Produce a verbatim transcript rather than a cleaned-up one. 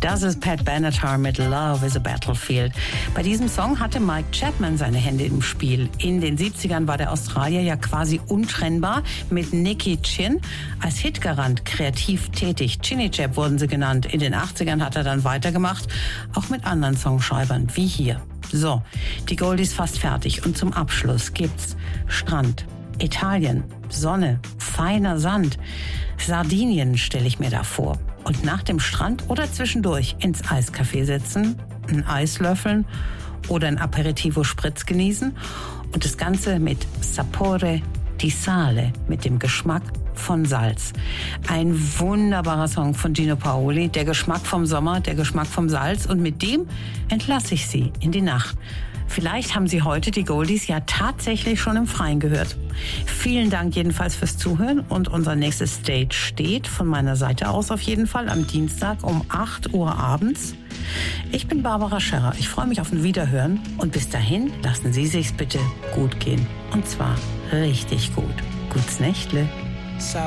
Das ist Pat Benatar mit Love is a Battlefield. Bei diesem Song hatte Mike Chapman seine Hände im Spiel. In den siebzigern war der Australier ja quasi untrennbar mit Nicky Chinn als Hitgarant kreativ tätig. Chinny Chap wurden sie genannt. In den achtzigern hat er dann weitergemacht, auch mit anderen Songschreibern, wie hier. So, die Goldies fast fertig und zum Abschluss gibt's Strand, Italien, Sonne, feiner Sand. Sardinien stelle ich mir da vor. Und nach dem Strand oder zwischendurch ins Eiscafé setzen, ein Eis löffeln oder ein Aperitivo Spritz genießen und das Ganze mit Sapore di Sale, mit dem Geschmack von Salz. Ein wunderbarer Song von Gino Paoli, der Geschmack vom Sommer, der Geschmack vom Salz, und mit dem entlasse ich Sie in die Nacht. Vielleicht haben Sie heute die Goldies ja tatsächlich schon im Freien gehört. Vielen Dank jedenfalls fürs Zuhören und unser nächstes Stage steht von meiner Seite aus auf jeden Fall am Dienstag um acht Uhr abends. Ich bin Barbara Scherrer. Ich freue mich auf ein Wiederhören und bis dahin lassen Sie sich's bitte gut gehen. Und zwar richtig gut. Guts Nächtle.